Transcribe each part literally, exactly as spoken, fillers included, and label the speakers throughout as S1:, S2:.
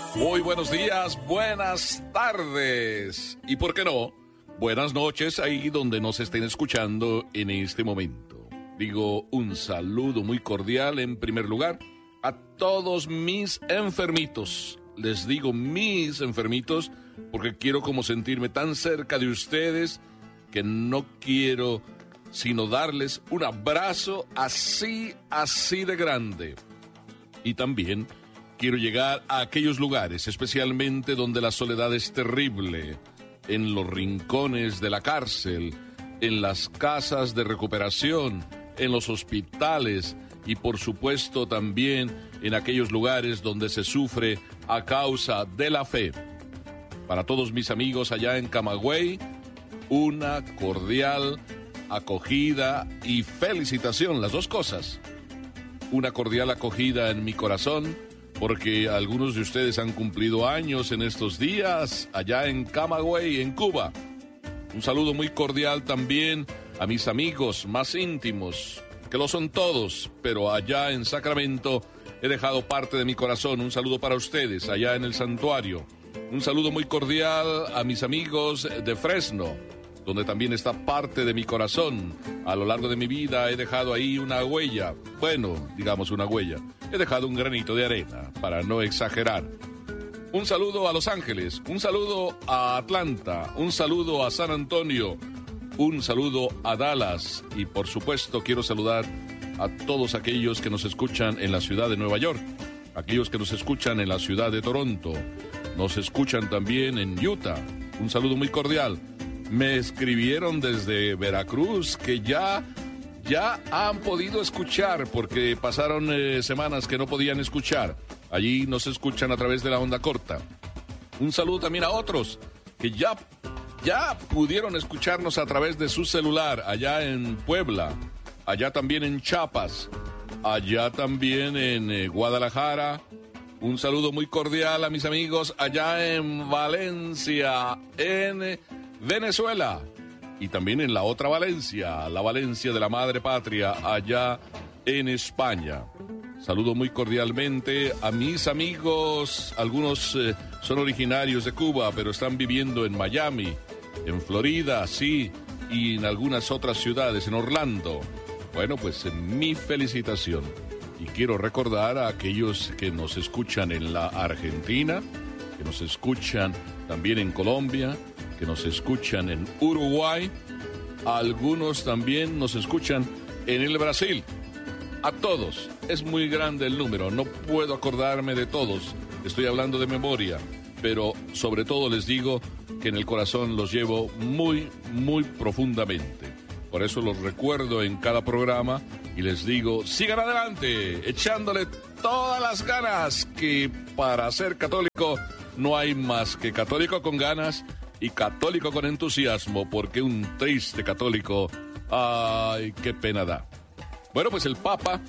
S1: Muy buenos días, buenas tardes y, ¿por qué no?, buenas noches ahí donde nos estén escuchando en este momento. Digo un saludo muy cordial en primer lugar a todos mis enfermitos. Les digo mis enfermitos porque quiero como sentirme tan cerca de ustedes que no quiero sino darles un abrazo así, así de grande. Y también quiero llegar a aquellos lugares, especialmente donde la soledad es terrible, en los rincones de la cárcel, en las casas de recuperación, en los hospitales y por supuesto también en aquellos lugares donde se sufre a causa de la fe. Para todos mis amigos allá en Camagüey, una cordial acogida y felicitación, las dos cosas. Una cordial acogida en mi corazón, porque algunos de ustedes han cumplido años en estos días allá en Camagüey, en Cuba. Un saludo muy cordial también a mis amigos más íntimos, que lo son todos, pero allá en Sacramento he dejado parte de mi corazón. Un saludo para ustedes allá en el santuario. Un saludo muy cordial a mis amigos de Fresno, donde también está parte de mi corazón. A lo largo de mi vida he dejado ahí una huella, bueno, digamos una huella. He dejado un granito de arena, para no exagerar. Un saludo a Los Ángeles, un saludo a Atlanta, un saludo a San Antonio, un saludo a Dallas y por supuesto quiero saludar a todos aquellos que nos escuchan en la ciudad de Nueva York, aquellos que nos escuchan en la ciudad de Toronto, nos escuchan también en Utah. Un saludo muy cordial. Me escribieron desde Veracruz que ya, ya han podido escuchar porque pasaron eh, semanas que no podían escuchar. Allí nos escuchan a través de la onda corta. Un saludo también a otros que ya, ya pudieron escucharnos a través de su celular allá en Puebla, allá también en Chiapas, allá también en eh, Guadalajara. Un saludo muy cordial a mis amigos allá en Valencia, en Venezuela, y también en la otra Valencia, la Valencia de la madre patria, allá en España. Saludo muy cordialmente a mis amigos, algunos eh, son originarios de Cuba, pero están viviendo en Miami, en Florida, sí, y en algunas otras ciudades, en Orlando. Bueno, pues eh, mi felicitación. Y quiero recordar a aquellos que nos escuchan en la Argentina, que nos escuchan también en Colombia, que nos escuchan en Uruguay, algunos también nos escuchan en el Brasil. A todos, es muy grande el número, no puedo acordarme de todos, estoy hablando de memoria, pero sobre todo les digo que en el corazón los llevo muy, muy profundamente. Por eso los recuerdo en cada programa y les digo, sigan adelante, echándole todas las ganas, que para ser católico no hay más que católico con ganas y católico con entusiasmo, porque un triste católico, ay, qué pena da. Bueno, pues el Papa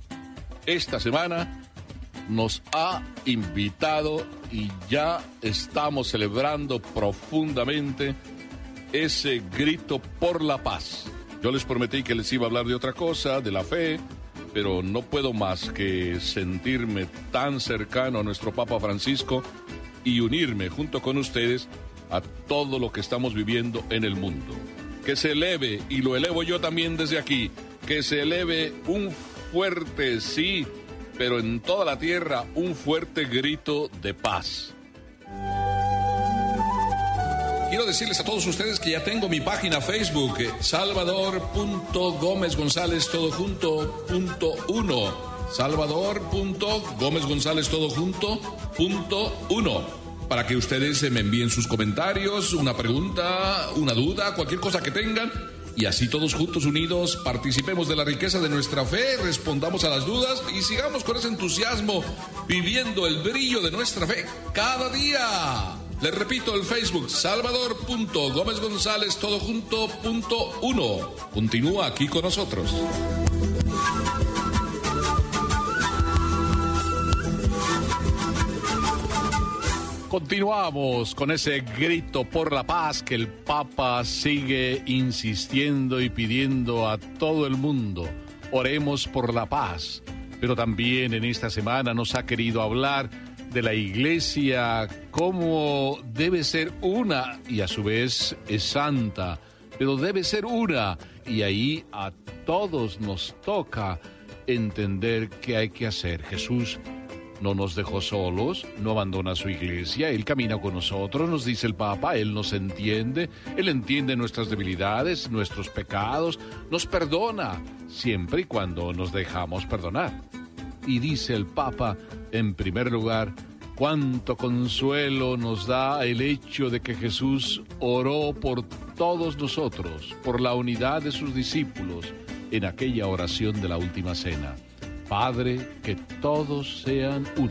S1: esta semana nos ha invitado y ya estamos celebrando profundamente ese grito por la paz. Yo les prometí que les iba a hablar de otra cosa, de la fe, pero no puedo más que sentirme tan cercano a nuestro Papa Francisco y unirme junto con ustedes a todo lo que estamos viviendo en el mundo. Que se eleve, y lo elevo yo también desde aquí, que se eleve un fuerte, sí, pero en toda la tierra, un fuerte grito de paz. Quiero decirles a todos ustedes que ya tengo mi página Facebook, Salvador punto Gómez González todo junto punto uno. Salvador punto Gómez González todo junto punto uno. Para que ustedes me envíen sus comentarios, una pregunta, una duda, cualquier cosa que tengan, y así todos juntos unidos participemos de la riqueza de nuestra fe, respondamos a las dudas y sigamos con ese entusiasmo viviendo el brillo de nuestra fe cada día. Les repito, el Facebook, Salvador punto Gómez González todo junto punto uno. Continúa aquí con nosotros. Continuamos con ese grito por la paz que el Papa sigue insistiendo y pidiendo a todo el mundo. Oremos por la paz. Pero también en esta semana nos ha querido hablar de la iglesia, cómo debe ser una y a su vez es santa, pero debe ser una y ahí a todos nos toca entender qué hay que hacer. Jesús no nos dejó solos, no abandona su iglesia, Él camina con nosotros, nos dice el Papa, Él nos entiende, Él entiende nuestras debilidades, nuestros pecados, nos perdona, siempre y cuando nos dejamos perdonar. Y dice el Papa, en primer lugar, cuánto consuelo nos da el hecho de que Jesús oró por todos nosotros, por la unidad de sus discípulos, en aquella oración de la última cena. Padre, que todos sean uno.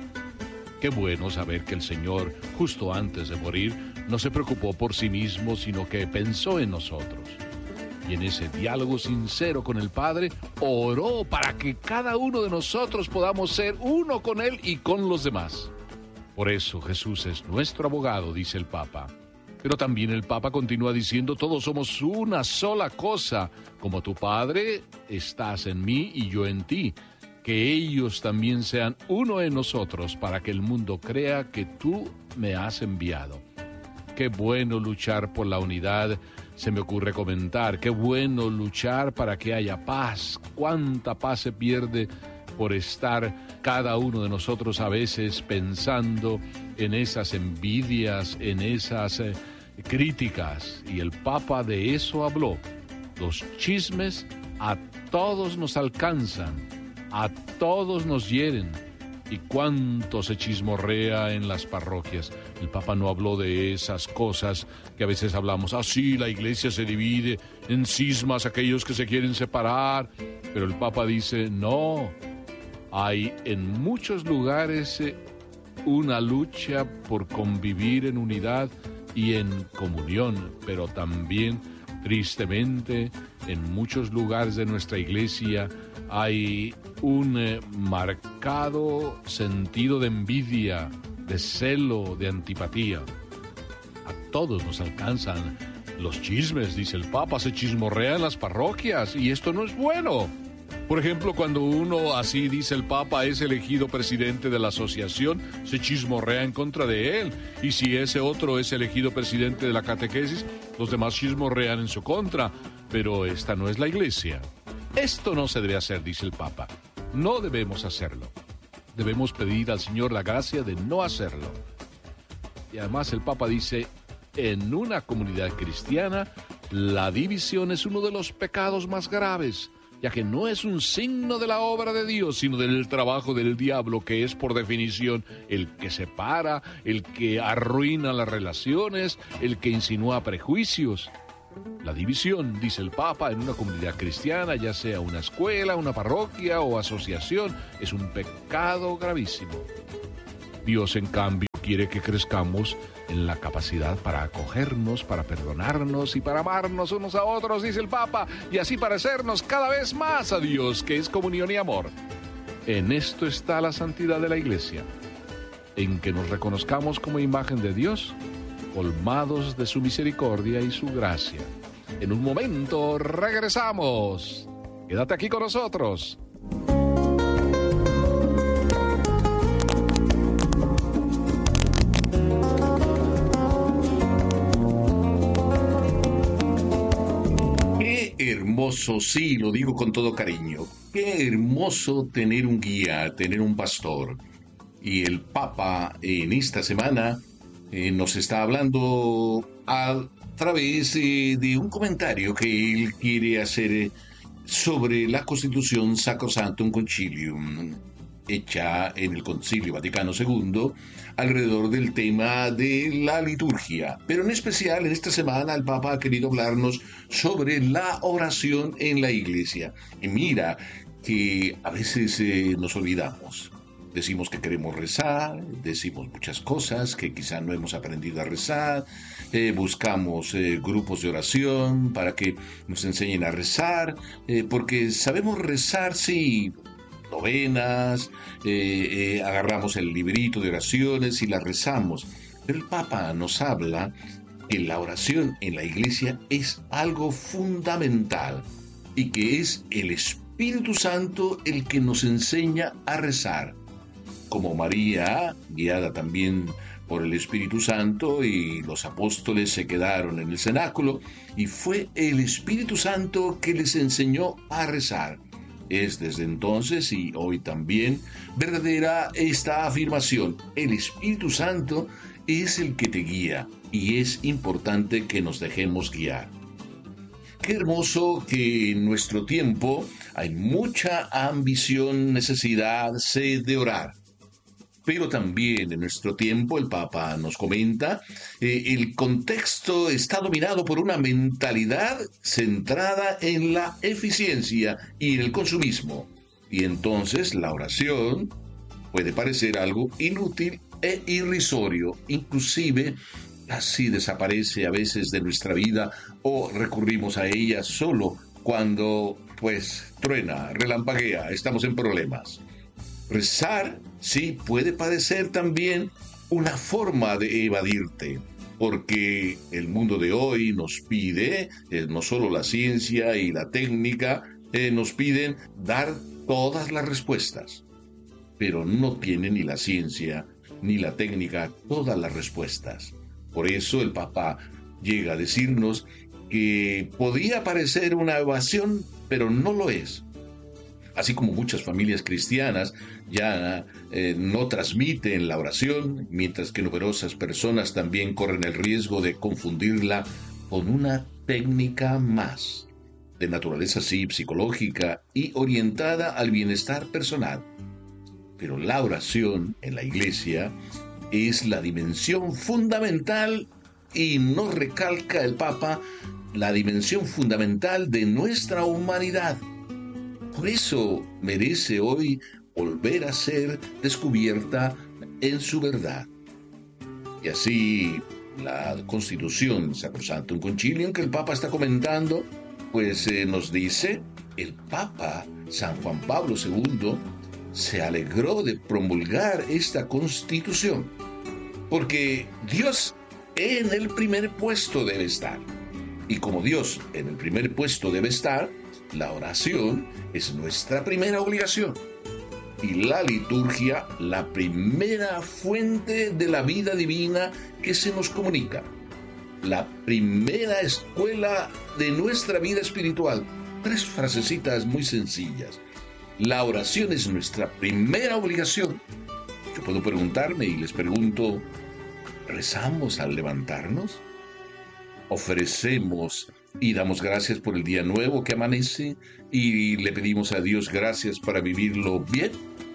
S1: Qué bueno saber que el Señor, justo antes de morir, no se preocupó por sí mismo, sino que pensó en nosotros. Y en ese diálogo sincero con el Padre, oró para que cada uno de nosotros podamos ser uno con Él y con los demás. Por eso Jesús es nuestro abogado, dice el Papa. Pero también el Papa continúa diciendo, todos somos una sola cosa, como tu Padre estás en mí y yo en ti, que ellos también sean uno en nosotros para que el mundo crea que tú me has enviado. Qué bueno luchar por la unidad, se me ocurre comentar, qué bueno luchar para que haya paz, cuánta paz se pierde por estar cada uno de nosotros a veces pensando en esas envidias, en esas eh, críticas. Y el Papa de eso habló. Los chismes a todos nos alcanzan, a todos nos hieren. Y cuánto se chismorrea en las parroquias. El Papa no habló de esas cosas que a veces hablamos. Ah, sí, la iglesia se divide en cismas, aquellos que se quieren separar. Pero el Papa dice, no. Hay en muchos lugares una lucha por convivir en unidad y en comunión, pero también, tristemente, en muchos lugares de nuestra iglesia hay un eh, marcado sentido de envidia, de celo, de antipatía. A todos nos alcanzan los chismes, dice el Papa, se chismorrea en las parroquias y esto no es bueno. Por ejemplo, cuando uno, así dice el Papa, es elegido presidente de la asociación, se chismorrea en contra de él. Y si ese otro es elegido presidente de la catequesis, los demás chismorrean en su contra. Pero esta no es la iglesia. Esto no se debe hacer, dice el Papa. No debemos hacerlo. Debemos pedir al Señor la gracia de no hacerlo. Y además el Papa dice, en una comunidad cristiana, la división es uno de los pecados más graves, ya que no es un signo de la obra de Dios, sino del trabajo del diablo, que es por definición el que separa, el que arruina las relaciones, el que insinúa prejuicios. La división, dice el Papa, en una comunidad cristiana, ya sea una escuela, una parroquia o asociación, es un pecado gravísimo. Dios, en cambio, quiere que crezcamos en la capacidad para acogernos, para perdonarnos y para amarnos unos a otros, dice el Papa, y así parecernos cada vez más a Dios, que es comunión y amor. En esto está la santidad de la Iglesia, en que nos reconozcamos como imagen de Dios, colmados de su misericordia y su gracia. En un momento regresamos. Quédate aquí con nosotros. Hermoso, sí, lo digo con todo cariño. Qué hermoso tener un guía, tener un pastor. Y el Papa en esta semana eh, nos está hablando a través eh, de un comentario que él quiere hacer eh, sobre la Constitución Sacrosanctum Concilium, hecha en el Concilio Vaticano segundo, alrededor del tema de la liturgia. Pero en especial, en esta semana, el Papa ha querido hablarnos sobre la oración en la Iglesia. Y mira que a veces eh, nos olvidamos. Decimos que queremos rezar, decimos muchas cosas que quizá no hemos aprendido a rezar, eh, buscamos eh, grupos de oración para que nos enseñen a rezar, eh, porque sabemos rezar, sí, novenas, eh, eh, agarramos el librito de oraciones y las rezamos. Pero el Papa nos habla que la oración en la Iglesia es algo fundamental y que es el Espíritu Santo el que nos enseña a rezar. como María, guiada también por el Espíritu Santo, y los apóstoles se quedaron en el cenáculo, y fue el Espíritu Santo que les enseñó a rezar. Es desde entonces y hoy también verdadera esta afirmación: el Espíritu Santo es el que te guía, y es importante que nos dejemos guiar. Qué hermoso que en nuestro tiempo hay mucha ambición, necesidad, sed de orar. Pero también en nuestro tiempo, el Papa nos comenta, eh, el contexto está dominado por una mentalidad centrada en la eficiencia y en el consumismo. Y entonces la oración puede parecer algo inútil e irrisorio, inclusive así desaparece a veces de nuestra vida o recurrimos a ella solo cuando, pues, truena, relampaguea, estamos en problemas. Rezar, sí, puede parecer también una forma de evadirte, porque el mundo de hoy nos pide, eh, no solo la ciencia y la técnica, eh, nos piden dar todas las respuestas, pero no tiene ni la ciencia ni la técnica todas las respuestas. Por eso el Papa llega a decirnos que podía parecer una evasión, pero no lo es. Así como muchas familias cristianas ya eh, no transmiten la oración, mientras que numerosas personas también corren el riesgo de confundirla con una técnica más, de naturaleza sí psicológica y orientada al bienestar personal. Pero la oración en la Iglesia es la dimensión fundamental, y nos recalca el Papa, la dimensión fundamental de nuestra humanidad. Por eso merece hoy volver a ser descubierta en su verdad. Y así la Constitución Sacrosanctum Concilium que el Papa está comentando, pues eh, nos dice, el Papa San Juan Pablo segundo se alegró de promulgar esta Constitución, porque Dios en el primer puesto debe estar. Y como Dios en el primer puesto debe estar, la oración es nuestra primera obligación. Y la liturgia, la primera fuente de la vida divina que se nos comunica. La primera escuela de nuestra vida espiritual. Tres frasecitas muy sencillas. La oración es nuestra primera obligación. Yo puedo preguntarme y les pregunto, ¿rezamos al levantarnos? ¿Ofrecemos y damos gracias por el día nuevo que amanece y le pedimos a Dios gracias para vivirlo bien?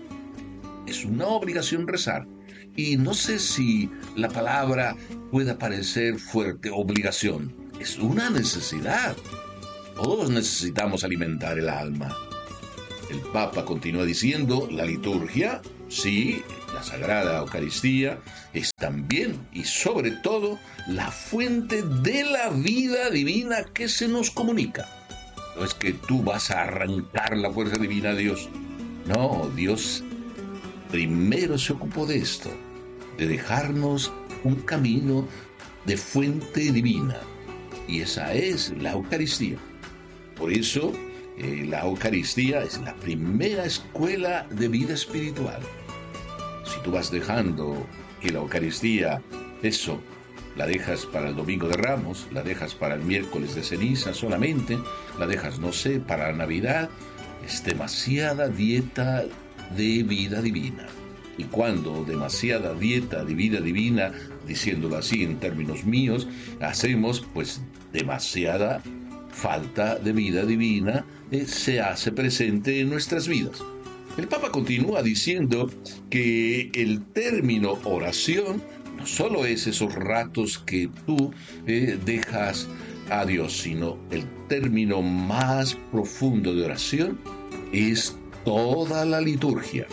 S1: Es una obligación rezar. Y no sé si la palabra pueda parecer fuerte, obligación. Es una necesidad. Todos necesitamos alimentar el alma. El Papa continúa diciendo, la liturgia, sí, la Sagrada Eucaristía, es también y sobre todo la fuente de la vida divina que se nos comunica. No es que tú vas a arrancar la fuerza divina a Dios. No, Dios primero se ocupó de esto, de dejarnos un camino de fuente divina. Y esa es la Eucaristía. Por eso, eh, la Eucaristía es la primera escuela de vida espiritual. Si tú vas dejando que la Eucaristía, eso, la dejas para el Domingo de Ramos, la dejas para el miércoles de ceniza solamente, la dejas, no sé, para la Navidad, es demasiada dieta de vida divina. Y cuando demasiada dieta de vida divina, diciéndolo así en términos míos, hacemos pues demasiada falta de vida divina, eh, se hace presente en nuestras vidas. El Papa continúa diciendo que el término oración no solo es esos ratos que tú eh, dejas a Dios, sino el término más profundo de oración es toda la liturgia.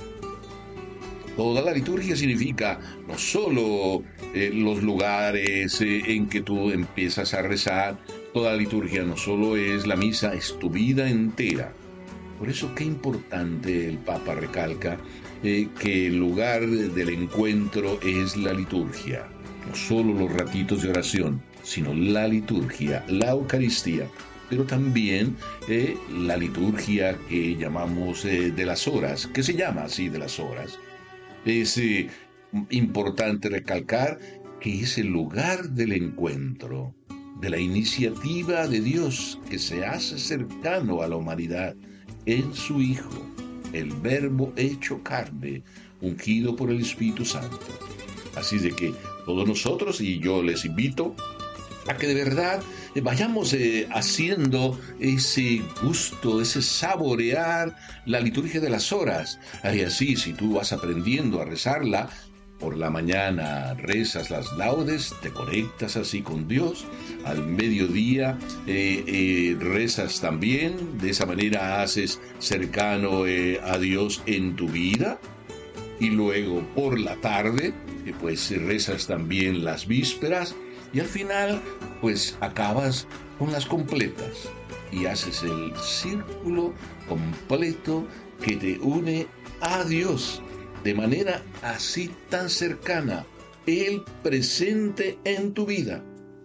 S1: Toda la liturgia significa no solo eh, los lugares eh, en que tú empiezas a rezar. Toda la liturgia no solo es la misa, es tu vida entera. Por eso qué importante el Papa recalca eh, que el lugar del encuentro es la liturgia. No solo los ratitos de oración, sino la liturgia, la Eucaristía. Pero también eh, la liturgia que llamamos eh, de las horas, que se llama así de las horas.
S2: Es eh, importante recalcar que es el lugar del encuentro, de la iniciativa de Dios que se hace cercano a la humanidad en su Hijo, el Verbo hecho carne, ungido por el Espíritu Santo. Así de que todos nosotros, y yo les invito a que de verdad eh, vayamos eh, haciendo ese gusto, ese saborear la liturgia de las horas. Y así, si tú vas aprendiendo a rezarla, por la mañana rezas las laudes, te conectas así con Dios. Al mediodía eh, eh, rezas también. De esa manera haces cercano eh, a Dios en tu vida. Y luego por la tarde, eh, pues rezas también las vísperas. Y al final, pues acabas con las completas. Y haces el círculo completo que te une a Dios. De manera así tan cercana, Él presente en tu vida.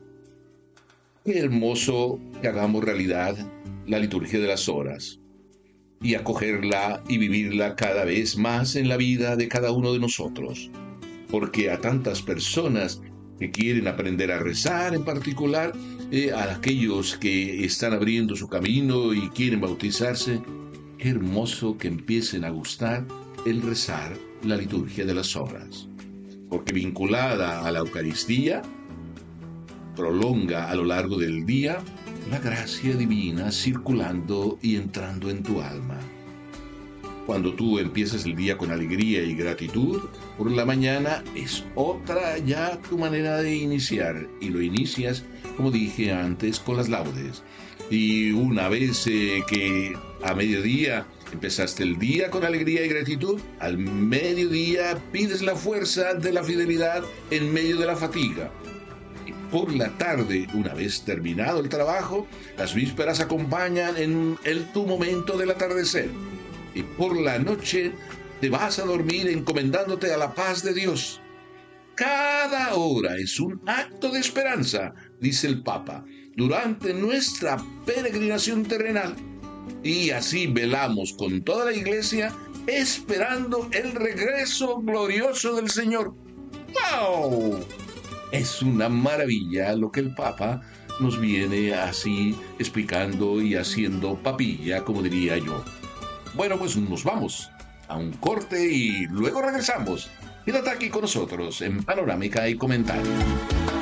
S2: Qué hermoso que hagamos realidad la liturgia de las horas y acogerla y vivirla cada vez más en la vida de cada uno de nosotros. Porque a tantas personas que quieren aprender a rezar, en particular eh, a aquellos que están abriendo su camino y quieren bautizarse, qué hermoso que empiecen a gustar el rezar la liturgia de las horas, porque vinculada a la Eucaristía, prolonga a lo largo del día la gracia divina circulando y entrando en tu alma. Cuando tú empiezas el día con alegría y gratitud, por la mañana es otra ya tu manera de iniciar, y lo inicias, como dije antes, con las laudes. Y una vez eh, que a mediodía empezaste el día con alegría y gratitud, al mediodía pides la fuerza de la fidelidad en medio de la fatiga. Y por la tarde, una vez terminado el trabajo, las vísperas acompañan en el tu momento del atardecer. Y por la noche te vas a dormir encomendándote a la paz de Dios. Cada hora es un acto de esperanza, dice el Papa, durante nuestra peregrinación terrenal. Y así velamos con toda la Iglesia esperando el regreso glorioso del Señor. ¡Wow! Es una maravilla lo que el Papa nos viene así explicando y haciendo papilla, como diría yo. Bueno, pues nos vamos a un corte y luego regresamos. Quédate aquí con nosotros en Panorámica y Comentario.